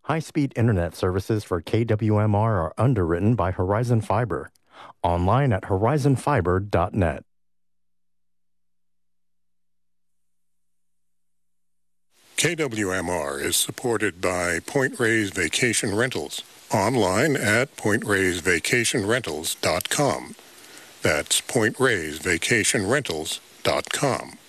High-speed internet services for KWMR are underwritten by Horizon Fiber. Online at horizonfiber.net. KWMR is supported by Point Reyes Vacation Rentals. Online at pointreyesvacationrentals.com. That's pointreyesvacationrentals.com.